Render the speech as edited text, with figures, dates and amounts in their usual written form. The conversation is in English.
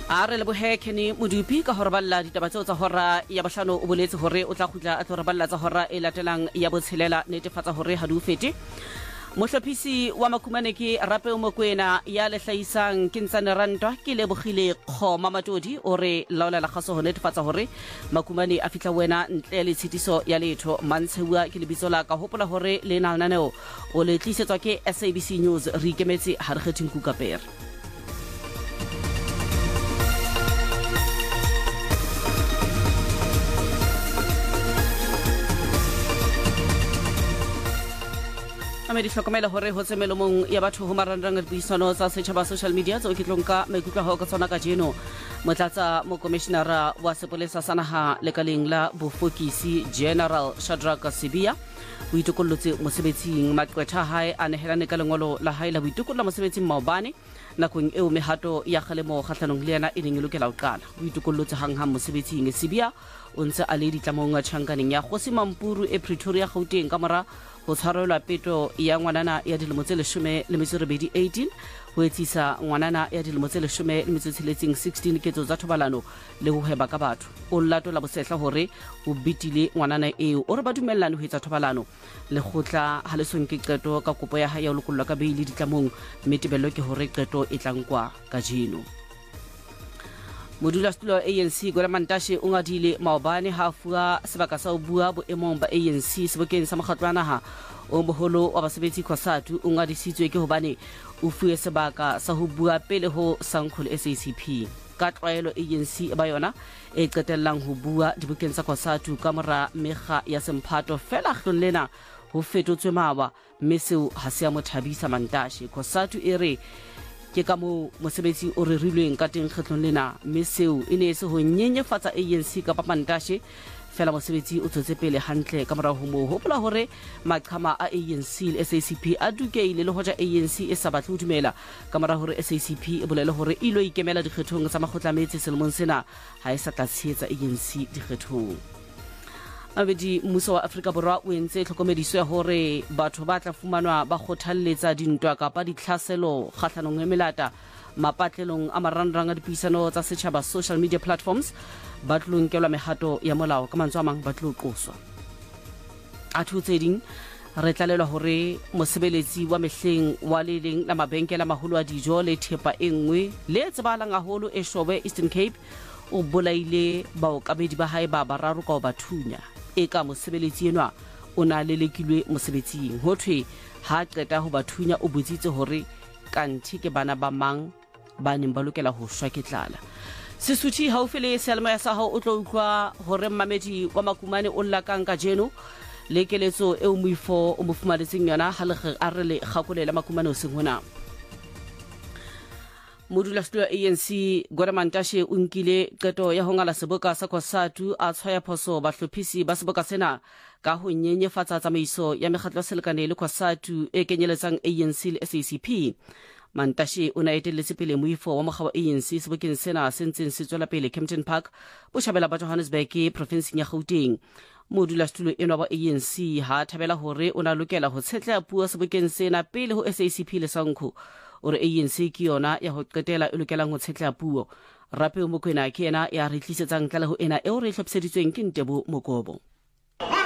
a re lebohe Kenny Modupi ka hore balla ditaba tseo tsa hora ya bohlano o boletse hore o tla khutla a tlo re balla tsa hora e latelang ya botshelela netefatsa hore ha di o fete mohlophisi wa makumane ke Rape Mokoena ya le hlaisang ke Ntsane Rantwa ke lebogile Kgoma Matodi o re laola la kgaso ho netefatsa hore makumane a fitla wena ntle le tshitiso ya letho Mantsheua ke lebitso la ka hopola hore le nananeo o le tlisetswa ke SABC News re ikemetse ha re kgething Kukapere. Di hlokomela hore ho tsemelomong ya batho ho marangrang a dipuisano tsa setjhaba social media tseo ke tlonka maikutlo ha o ka tsona ka jeno motlatsa mokomishenara wa sepolesa sa naha lekaleng la bofokisi General Shadrack Sibiya o itokollotse mosebetsing maqwetha hae a nehelane ka lengolo la hae la boitokolla mosebetsing maobane nakong eo mehato ya kgalemo kgahlanong le yena e neng e lokela ho qala o itokollotse hanghang mosebetsing Sibiya o ntse a le ditlamong a tjhankaneng ya Kgosi Mampuru e Pretoria Gauteng ka mora ho tshwarelwa peto ya ngwanana ya dilemo tse 18 ho etsisa ngwanana ya dilemo tse 16 ketso tsa thobalano le ho heba ka batho o latola bosehla hore o bitile ngwanana eo o re ba dumellane ho etsa thobalano le khotla ha le sonke qeto ka kopo ya hae ya lokollwa ka beili ditlamong metebello ke hore qeto e tlankwa ka jeno. Modulasetulo wa ANC Gwala Mantashe o ngadile maobane ha fuwa sebaka sa ho bua boemong ba ANC sebokeng sa mokgatlo wa naha o boholo wa basebetsi Khosatu o ngadisitswe ke hobane o fuwe sebaka sa ho bua pele ho Sankhule SACP ka tlwaelo ANC e ba yona e qetellang ho bua dibukeng tsa Khosatu ka mora mekga ya semphato fela hlong lena ho fetotswe mawa mme seo ha se a mothabisa Mantashe. Khosatu e re ke ka mo mosebetsi o rerilweng ka teng kgetlong lena mme seo e ne se ho nyenyefatsa ANC ka Mantashe fela mosebetsi o tsotse pele hantle ka mora ho mo hopola hore maqhama a ANC le SACP a dukeile le hoja ANC e sa batle ho dumela ka mora hore SACP e bolele hore e lo ikemela dikgethong tsa makgotlametse selemong sena ha e sa tla tshehetsa ANC dikgethong. Abedi mmuso wa Afrika Borwa o entse tlhokomediso ya hore batho ba tla fumanwa ba kgothalletsa dintwa kapa ditlhaselo kgahlanong le melata mapatlelong a marangrang a dipuisano tsa setjhaba social media platforms ba tlonkelwa mehato ya molao ka mantswe a mang ba tlo qoswa a thutseding re tlalelwa hore mosebeletsi wa mehleng wa le leng la mabenkele a maholo a dijo le thepa e nngwe le tsebahalang haholo e Shobe Eastern Cape o bolaile baokamedi ba hae ba bararo ka ho bathunya e ka mosebeletsi enwa o na le lekilwe mosebetsing ho thwe ha qeta ho bathunya o botsitse hore kanthi ke bana ba mang ba neng ba lokela ho shwa ke tlala. Sesuthi haufele selma ya saho o tlo utlwa hore mmamedi wa makumane o lakang ka jeno le keletso e o moifo o mofumaditseng yona ha le a re le kgakolela makumane o seng hona. Modulasetulo wa ANC Gwala Mantashe o nkile qeto ya ho ngala seboka sa Khosatu a tshwaya phoso bahlophisi ba seboka sena ka ho nyenyefatsa tsamaiso ya mekgatlo ya selekane le Khosatu e kenyeletsang ANC le SACP. Mantashe o na etelletse pele moifo wa mokga wa ANC sebokeng sena se ntseng se tswela pele Kempton Park boshabela ba Johannesburg provinseng ya Gauteng. Modulasetulo enwa wa ANC ha thabela hore o na lokela ho tshetleha puo sebokeng sena pele ho SACP le Sanku ore ANC ke yona ya ho qetela e lokelang ho tshetleha puo. Rape Mokoena ke yena ya re tlisetsang tlaleho ena eo re hlophiseditsweng ke Ntebo Mokobo.